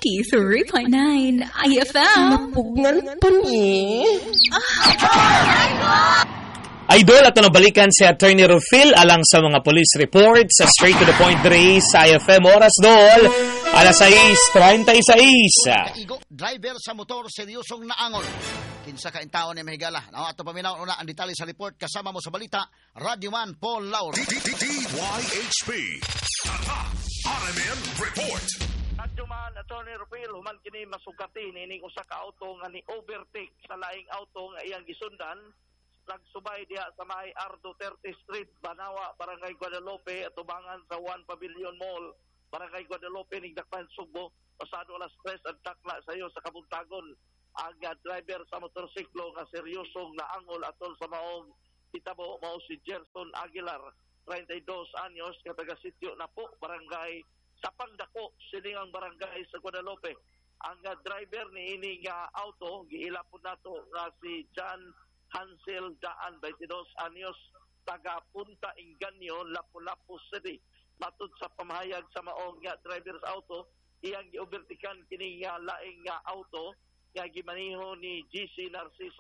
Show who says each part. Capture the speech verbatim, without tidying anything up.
Speaker 1: ninety-three point nine I F M.
Speaker 2: Mapugngan pa ni.
Speaker 3: Idol, at nabalikan si Attorney Rufil alang sa mga police reports sa Straight to the Point three sa I F M. Oras dol, alas sais treinta y seis.
Speaker 4: Kaigo, driver sa motor, seryosong naangon. Kinsa ka intao ni Mahigala. Now, ato paminaw una ang detalye sa report kasama mo sa balita, Radio Man Paul Lauro.
Speaker 5: D Y H P R M N Report.
Speaker 6: Radyo Man, Attorney Rufil, human kini masugati nining usa ka auto nga ni overtake sa laing auto nga iyang gisundan. Nagsubay diha sa may R. Duterte Street, Banawa, Barangay Guadalupe, at tubangan sa One Pavilion Mall, Barangay Guadalupe, Nigdakpan, Sugbo, pasado alas tres at takla sa iyo sa Kabuntagon. Ang uh, driver sa motorsiklo nga seryosong naangol atol sa maong itabo mao si Gerson Aguilar, thirty-two anyos, kataga sitio na po, Barangay Sapang Dako, silingang barangay sa Guadalupe. Ang uh, driver ni ini nga auto, giila po nato nga si John Hansel Daan, twenty-two anyos, taga Punta Inganyo, Lapu-Lapu City. Matud sa pamahayag sa maong nga driver's auto, iyang giobertikan kini nga laing nga auto nga gimaniho ni G C Narciso